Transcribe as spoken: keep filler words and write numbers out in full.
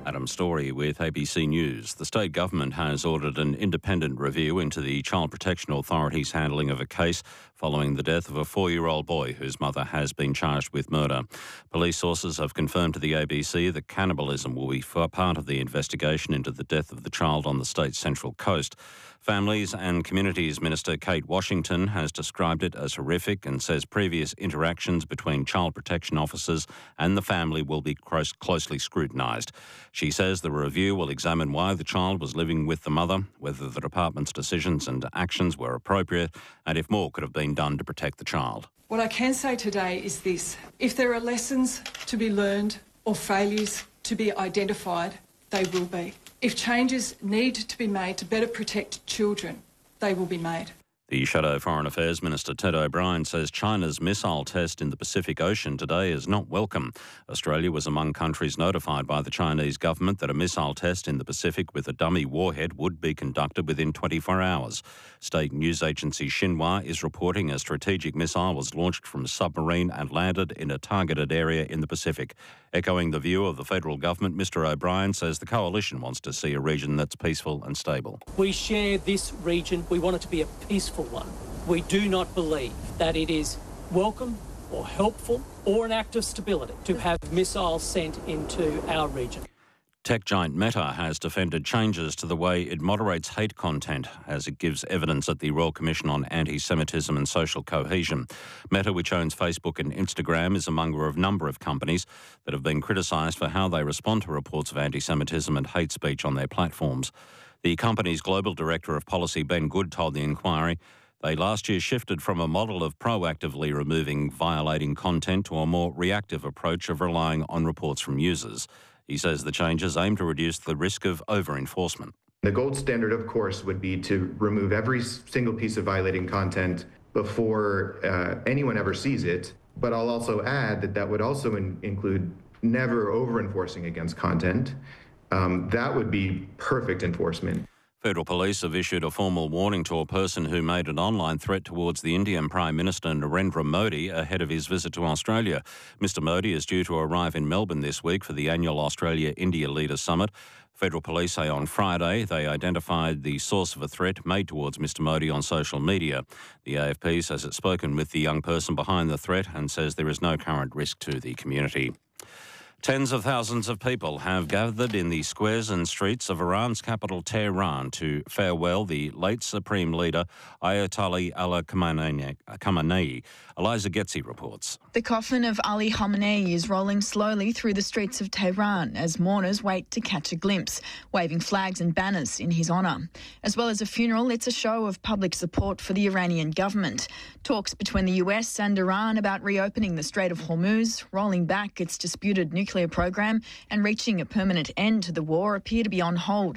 Adam Story with A B C News. The state government has ordered an independent review into the Child Protection Authority's handling of a case following the death of a four-year-old boy whose mother has been charged with murder. Police sources have confirmed to the A B C that cannibalism will be part of the investigation into the death of the child on the state's Central Coast. Families and Communities Minister Kate Washington has described it as horrific and says previous interactions between child protection officers and the family will be closely scrutinised. She says the review will examine why the child was living with the mother, whether the department's decisions and actions were appropriate, and if more could have been done to protect the child. What I can say today is this: if there are lessons to be learned or failures to be identified, they will be. If changes need to be made to better protect children, they will be made. The Shadow Foreign Affairs Minister Ted O'Brien says China's missile test in the Pacific Ocean today is not welcome. Australia was among countries notified by the Chinese government that a missile test in the Pacific with a dummy warhead would be conducted within twenty-four hours. State news agency Xinhua is reporting a strategic missile was launched from a submarine and landed in a targeted area in the Pacific. Echoing the view of the federal government, Mr O'Brien says the coalition wants to see a region that's peaceful and stable. We share this region. We want it to be a peaceful one. We do not believe that it is welcome or helpful or an act of stability to have missiles sent into our region. Tech giant Meta has defended changes to the way it moderates hate content as it gives evidence at the Royal Commission on Anti-Semitism and Social Cohesion. Meta, which owns Facebook and Instagram, is among a number of companies that have been criticised for how they respond to reports of anti-Semitism and hate speech on their platforms. The company's global director of policy, Ben Good, told the inquiry they last year shifted from a model of proactively removing violating content to a more reactive approach of relying on reports from users. He says the changes aim to reduce the risk of over-enforcement. The gold standard, of course, would be to remove every single piece of violating content before uh, anyone ever sees it. But I'll also add that that would also in- include never over-enforcing against content. Um, that would be perfect enforcement. Federal police have issued a formal warning to a person who made an online threat towards the Indian Prime Minister Narendra Modi ahead of his visit to Australia. Mister Modi is due to arrive in Melbourne this week for the annual Australia-India Leaders Summit. Federal police say on Friday they identified the source of a threat made towards Mister Modi on social media. The A F P says it's spoken with the young person behind the threat and says there is no current risk to the community. Tens of thousands of people have gathered in the squares and streets of Iran's capital, Tehran, to farewell the late Supreme Leader, Ayatollah Ali Khamenei. Eliza Getzi reports. The coffin of Ali Khamenei is rolling slowly through the streets of Tehran as mourners wait to catch a glimpse, waving flags and banners in his honour. As well as a funeral, it's a show of public support for the Iranian government. Talks between the U S and Iran about reopening the Strait of Hormuz, rolling back its disputed nuclear program and reaching a permanent end to the war appear to be on hold